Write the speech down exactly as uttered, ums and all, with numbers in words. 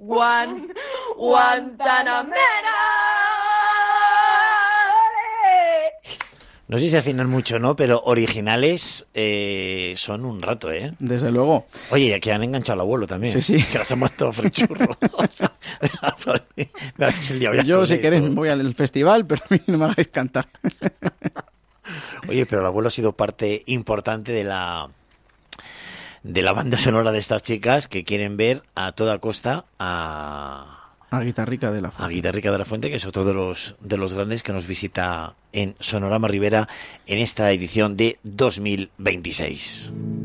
Guan, Guantanamera. No sé si se afinan mucho, ¿no? Pero originales eh, son un rato, ¿eh? Desde luego. Oye, que han enganchado al abuelo también. Sí, sí. Que nos hemos todo frichurro. O sea, me habéis liado ya Yo, con si esto. queréis, voy al festival, pero a mí no me hagáis cantar. Oye, pero el abuelo ha sido parte importante de la de la banda sonora de estas chicas que quieren ver a toda costa a... A Guitarrica de la a Fuente. Guitarrica de la Fuente, que es otro de los de los grandes que nos visita en Sonorama Rivera en esta edición de dos mil veintiséis.